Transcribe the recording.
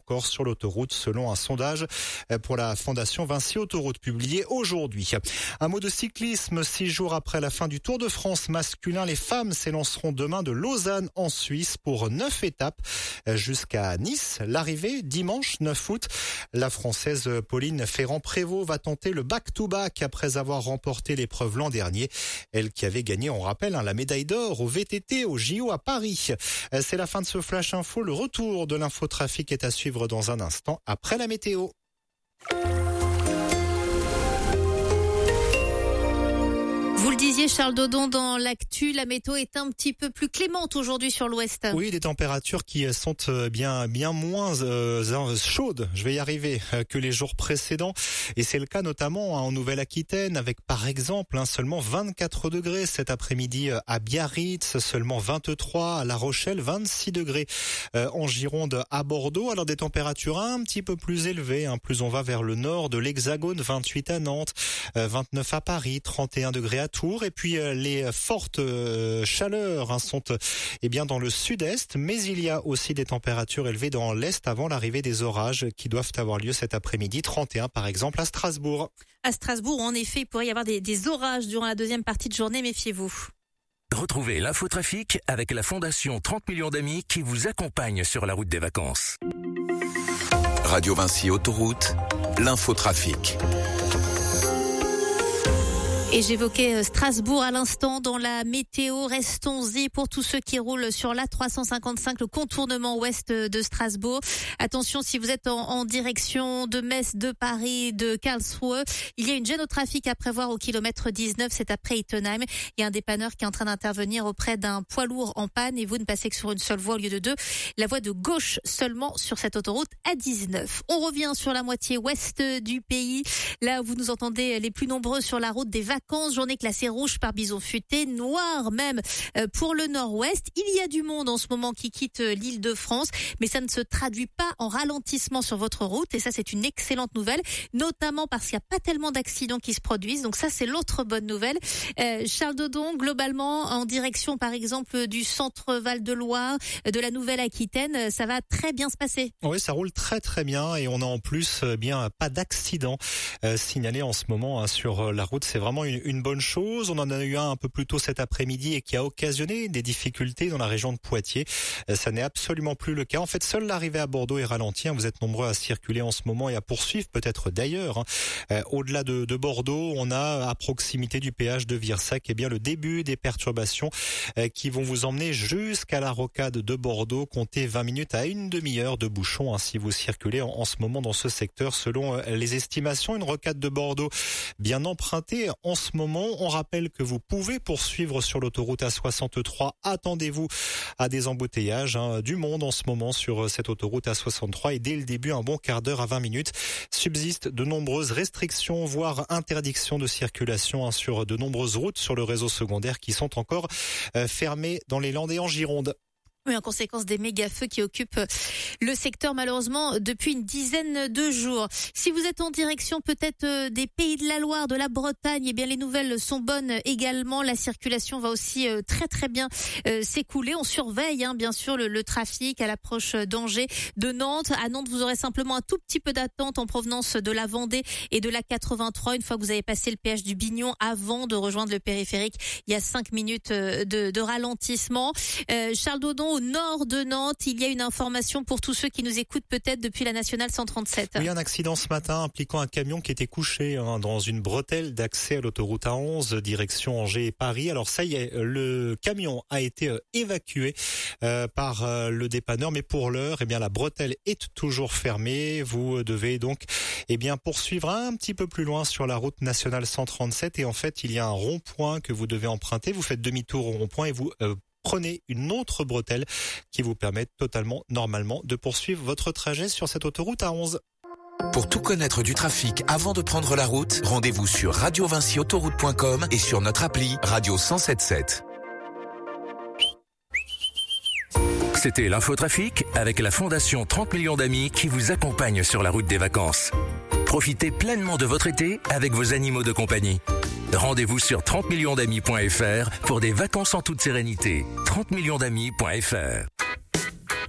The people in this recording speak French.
record sur l'autoroute selon un sondage pour la Fondation Vinci Autoroute publié aujourd'hui. Un mot de cyclisme, 6 jours après la fin du Tour de France masculin, les femmes s'élanceront demain de Lausanne en Suisse pour 9 étapes jusqu'à Nice. L'arrivée dimanche 9 août. La Française Pauline Ferrand-Prévot va tenter le back-to-back après avoir remporté l'épreuve l'an dernier. Elle qui avait gagné, on rappelle, la médaille d'or au VTT au JO à Paris. C'est la fin de ce Flash Info. Le retour de l'infotrafic est à suivre dans un instant après la météo. Vous le disiez, Charles Dodon, dans l'actu, la météo est un petit peu plus clémente aujourd'hui sur l'ouest. Oui, des températures qui sont bien moins chaudes, je vais y arriver, que les jours précédents. Et c'est le cas notamment en Nouvelle-Aquitaine, avec par exemple seulement 24 degrés cet après-midi à Biarritz, seulement 23 à La Rochelle, 26 degrés en Gironde à Bordeaux. Alors des températures un petit peu plus élevées, plus on va vers le nord de l'Hexagone, 28 à Nantes, 29 à Paris, 31 degrés à Tours. Et puis les fortes chaleurs sont dans le sud-est, mais il y a aussi des températures élevées dans l'est avant l'arrivée des orages qui doivent avoir lieu cet après-midi, 31 par exemple à Strasbourg. À Strasbourg, en effet, il pourrait y avoir des orages durant la deuxième partie de journée, méfiez-vous. Retrouvez l'infotrafic avec la Fondation 30 millions d'amis qui vous accompagne sur la route des vacances. Radio Vinci Autoroute, l'infotrafic. Et j'évoquais Strasbourg à l'instant dans la météo. Restons-y pour tous ceux qui roulent sur l'A355, le contournement ouest de Strasbourg. Attention, si vous êtes en direction de Metz, de Paris, de Karlsruhe, il y a une gêne au trafic à prévoir au kilomètre 19, c'est après Ittenheim. Il y a un dépanneur qui est en train d'intervenir auprès d'un poids lourd en panne et vous ne passez que sur une seule voie au lieu de deux. La voie de gauche seulement sur cette autoroute A19. On revient sur la moitié ouest du pays. Là où vous nous entendez les plus nombreux sur la route des vacances, journée classée rouge par bison futé, noire même pour le nord-ouest. Il y a du monde en ce moment qui quitte l'Île-de-France, mais ça ne se traduit pas en ralentissement sur votre route et ça c'est une excellente nouvelle, notamment parce qu'il n'y a pas tellement d'accidents qui se produisent, donc ça c'est l'autre bonne nouvelle. Charles Dodon, globalement en direction par exemple du centre Val-de-Loire, de la Nouvelle-Aquitaine, ça va très bien se passer. Oui, ça roule très très bien et on a en plus pas d'accident signalé en ce moment sur la route, c'est vraiment une bonne chose. On en a eu un peu plus tôt cet après-midi et qui a occasionné des difficultés dans la région de Poitiers. Ça n'est absolument plus le cas. En fait, seule l'arrivée à Bordeaux est ralentie. Vous êtes nombreux à circuler en ce moment et à poursuivre peut-être d'ailleurs. Au-delà de Bordeaux, on a à proximité du péage de Virsac le début des perturbations qui vont vous emmener jusqu'à la rocade de Bordeaux. Comptez 20 minutes à une demi-heure de bouchon si vous circulez en ce moment dans ce secteur. Selon les estimations, une rocade de Bordeaux bien empruntée en ce moment. On rappelle que vous pouvez poursuivre sur l'autoroute A63. Attendez-vous à des embouteillages, du monde en ce moment sur cette autoroute A63 et dès le début, un bon quart d'heure à 20 minutes. Subsistent de nombreuses restrictions, voire interdictions de circulation sur de nombreuses routes sur le réseau secondaire qui sont encore fermées dans les Landes et en Gironde. Oui, en conséquence des méga-feux qui occupent le secteur malheureusement depuis une dizaine de jours. Si vous êtes en direction peut-être des Pays de la Loire, de la Bretagne, les nouvelles sont bonnes également. La circulation va aussi très très bien s'écouler. On surveille bien sûr le trafic à l'approche d'Angers, de Nantes. À Nantes, vous aurez simplement un tout petit peu d'attente en provenance de la Vendée et de la 83. Une fois que vous avez passé le péage du Bignon avant de rejoindre le périphérique, il y a 5 minutes de ralentissement. Charles Dodon, au nord de Nantes, il y a une information pour tous ceux qui nous écoutent peut-être depuis la nationale 137. Oui, un accident ce matin impliquant un camion qui était couché dans une bretelle d'accès à l'autoroute A11 direction Angers et Paris. Alors ça y est, le camion a été évacué par le dépanneur, mais pour l'heure, la bretelle est toujours fermée. Vous devez donc poursuivre un petit peu plus loin sur la route nationale 137 et en fait, il y a un rond-point que vous devez emprunter. Vous faites demi-tour au rond-point et vous prenez une autre bretelle qui vous permet totalement, normalement, de poursuivre votre trajet sur cette autoroute A11. Pour tout connaître du trafic avant de prendre la route, rendez-vous sur radiovinciautoroute.com et sur notre appli Radio 107.7. C'était l'infotrafic avec la Fondation 30 millions d'amis qui vous accompagne sur la route des vacances. Profitez pleinement de votre été avec vos animaux de compagnie. Rendez-vous sur 30millionsdamis.fr pour des vacances en toute sérénité. 30millionsdamis.fr